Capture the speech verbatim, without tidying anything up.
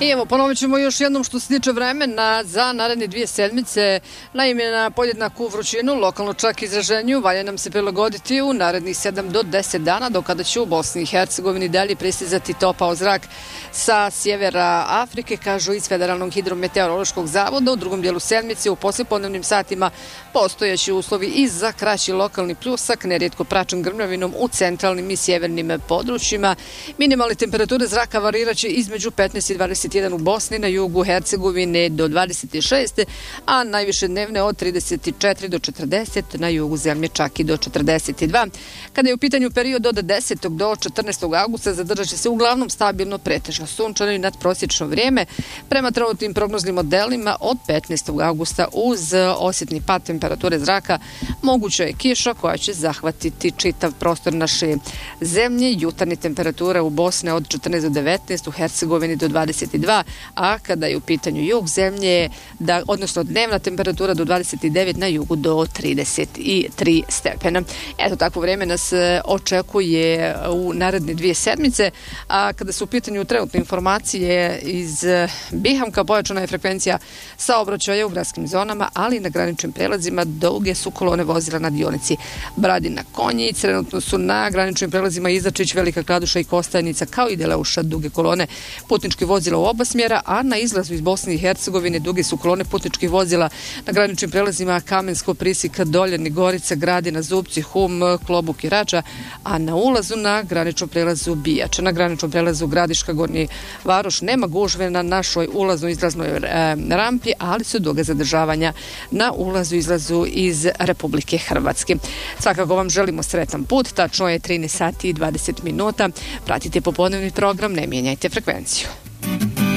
I evo, ponovit ćemo još jednom što se tiče vremena za naredne dvije sedmice. Naime, na podjednaku vrućinu, lokalno čak izraženju, valja nam se prilagoditi u narednih sedam do deset dana, do kada će u Bosni i Hercegovini dalje pristizati topao zrak sa sjevera Afrike, kažu iz Federalnog hidrometeorološkog zavoda. U drugom dijelu sedmice, u poslijepodnevnim satima, postojeći uslovi i za kraći lokalni pljusak, nerijetko praćen grmljavinom u centralnim i sjevernim područjima. Minimalne temperature zraka variraće između petnaest i dvadeset jedan u Bosni, na jugu Hercegovine do dvadeset šest, a najviše dnevne od trideset četiri do četrdeset, na jugu zemlje čak i do četrdeset dva. Kada je u pitanju period od desetog do četrnaestog augusta, zadržat će se uglavnom stabilno pretežno sunčano i nadprosječno vrijeme. Prema trenutnim prognoznim modelima, od petnaestog augusta uz osjetni pad temperature zraka moguća je kiša koja će zahvatiti čitav prostor naše zemlje. Jutarnje temperature u Bosni od četrnaest do devetnaest, u Hercegovini do dvadeset dva, a kada je u pitanju jug zemlje, da, odnosno dnevna temperatura do dvadeset devet, na jugu do trideset tri stepena. Eto, takvo vrijeme nas očekuje u naredne dvije sedmice, a kada su u pitanju trenutne informacije iz Bihamka, pojačana je frekvencija saobraćaja u gradskim zonama, ali i na graničnim prelazima. Duge su kolone vozila na dionici Bradina Konji. Trenutno su na graničnim prelazima Izačić, Velika Kladuša i Kostajnica, kao i Deleuša, duge kolone putničkih vozila u oba smjera, a na izlazu iz Bosne i Hercegovine duge su kolone putničkih vozila na graničnim prelazima Kamensko, Prisika, Doljani, Gorica, Gradina, Zubci, Hum, Klobuk i Rača, a na ulazu na graničnom prelazu Bijača. Na graničnom prelazu Gradiška, Gornji Varoš nema gužve na našoj ulaznoj izlaznoj e, rampi, ali su duga zadržavanja na ulazu izlazu iz Republike Hrvatske. Svakako vam želimo sretan put, tačno je trinaest sati i dvadeset minuta. Pratite popodnevni program, ne mijenjajte frekvenciju.